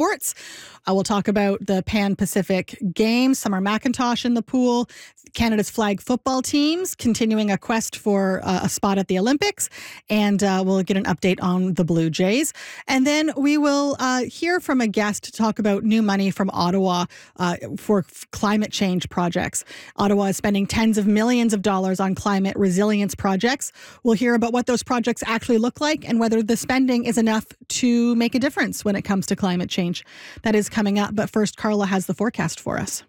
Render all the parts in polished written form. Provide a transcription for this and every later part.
sports. We'll talk about the Pan-Pacific Games, Summer McIntosh in the pool, Canada's flag football teams continuing a quest for a spot at the Olympics, and we'll get an update on the Blue Jays. And then we will hear from a guest to talk about new money from Ottawa for climate change projects. Ottawa is spending tens of millions of dollars on climate resilience projects. We'll hear about what those projects actually look like and whether the spending is enough to make a difference when it comes to climate change. That is coming up, but first, Carla has the forecast for us.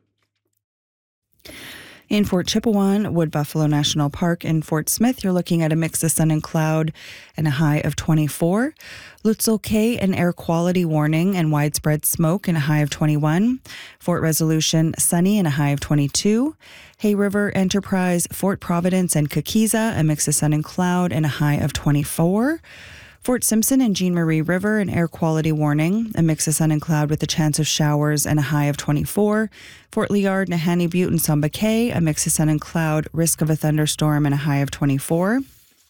In Fort Chipewyan, Wood Buffalo National Park, and Fort Smith, you're looking at a mix of sun and cloud and a high of 24. Lutzel Cay, an air quality warning and widespread smoke and a high of 21. Fort Resolution, sunny and a high of 22. Hay River, Enterprise, Fort Providence, and Kakiza, a mix of sun and cloud and a high of 24. Fort Simpson and Jean Marie River, an air quality warning, a mix of sun and cloud with a chance of showers and a high of 24. Fort Liard, Nahanni Butte, and Samba Cay, a mix of sun and cloud, risk of a thunderstorm and a high of 24.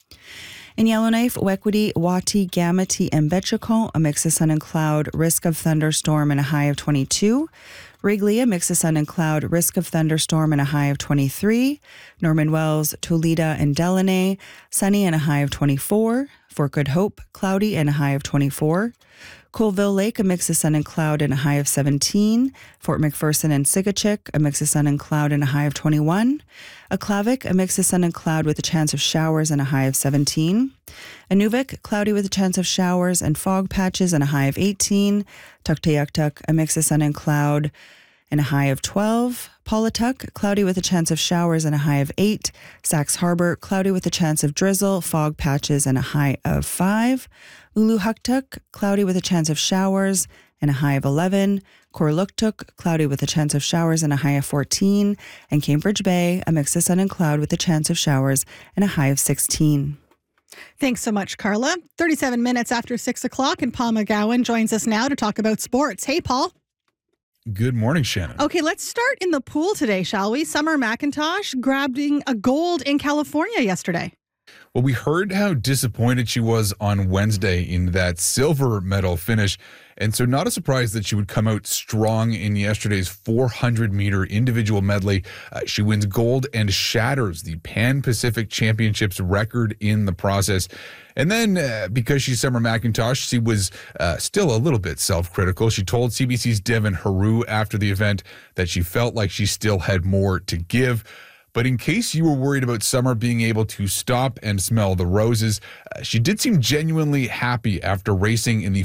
In Yellowknife, Wequity, Wati, Gamity, and Betchacon, a mix of sun and cloud, risk of thunderstorm and a high of 22. Wrigley, a mix of sun and cloud, risk of thunderstorm and a high of 23. Norman Wells, Toledo, and Delaney, sunny and a high of 24. Fort Good Hope, cloudy and a high of 24. Colville Lake, a mix of sun and cloud and a high of 17. Fort McPherson and Sigachik, a mix of sun and cloud and a high of 21. Aklavik, a mix of sun and cloud with a chance of showers and a high of 17. Inuvik, cloudy with a chance of showers and fog patches and a high of 18. Tuktoyaktuk, a mix of sun and cloud and a high of 12. Paulatuk, cloudy with a chance of showers and a high of 8. Sax Harbor, cloudy with a chance of drizzle, fog patches and a high of 5. Uluhuktuk, cloudy with a chance of showers and a high of 11. Korluktuk, cloudy with a chance of showers and a high of 14. And Cambridge Bay, a mix of sun and cloud with a chance of showers and a high of 16. Thanks so much, Carla. 37 minutes after 6 o'clock, and Paul McGowan joins us now to talk about sports. Hey, Paul. Good morning, Shannon. Okay, let's start in the pool today, shall we? Summer McIntosh grabbing a gold in California yesterday. Well, we heard how disappointed she was on Wednesday in that silver medal finish. And so not a surprise that she would come out strong in yesterday's 400-meter individual medley. She wins gold and shatters the Pan-Pacific Championships record in the process. And then because she's Summer McIntosh, she was still a little bit self-critical. She told CBC's Devin Haru after the event that she felt like she still had more to give. But in case you were worried about Summer being able to stop and smell the roses, she did seem genuinely happy after racing in the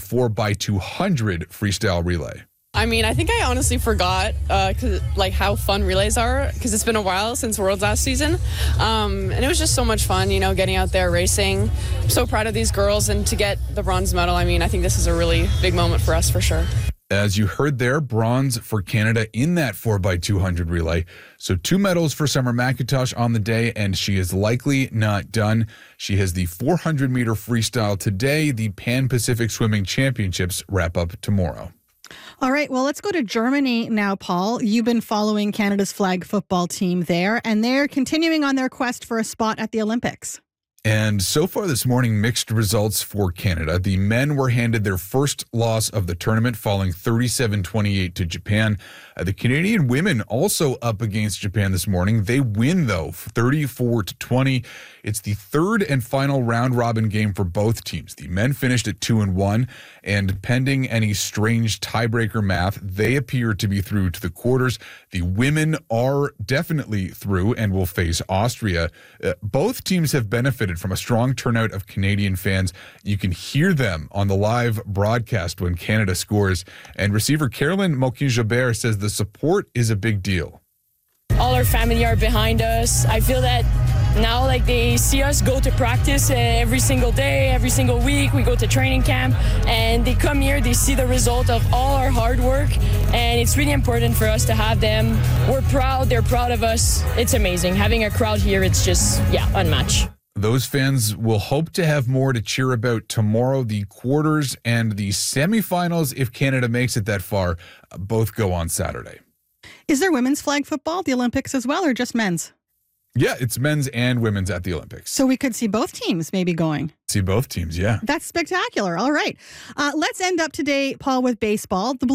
4x200 freestyle relay. I mean, I think I honestly forgot how fun relays are, because it's been a while since Worlds last season. And it was just so much fun, getting out there racing. I'm so proud of these girls, and to get the bronze medal, I mean, I think this is a really big moment for us for sure. As you heard there, bronze for Canada in that 4x200 relay. So 2 medals for Summer McIntosh on the day, and she is likely not done. She has the 400-meter freestyle today. The Pan-Pacific Swimming Championships wrap up tomorrow. All right, well, let's go to Germany now, Paul. You've been following Canada's flag football team there, and they're continuing on their quest for a spot at the Olympics. And so far this morning, mixed results for Canada. The men were handed their first loss of the tournament, falling 37-28 to Japan. The Canadian women also up against Japan this morning. They win, though, 34-20. It's the third and final round-robin game for both teams. The men finished at 2-1, and pending any strange tiebreaker math, they appear to be through to the quarters. The women are definitely through and will face Austria. Both teams have benefited from a strong turnout of Canadian fans. You can hear them on the live broadcast when Canada scores. And receiver Carolyn Mokin-Jobert says the support is a big deal. All our family are behind us. I feel that now, they see us go to practice every single day, every single week. We go to training camp, and they come here, they see the result of all our hard work, and it's really important for us to have them. We're proud, they're proud of us. It's amazing. Having a crowd here, it's just, unmatched. Those fans will hope to have more to cheer about tomorrow. The quarters and the semifinals, if Canada makes it that far, both go on Saturday. Is there women's flag football at the Olympics as well, or just men's? Yeah, it's men's and women's at the Olympics. So we could see both teams maybe going. See both teams, yeah. That's spectacular. All right. Let's end up today, Paul, with baseball. The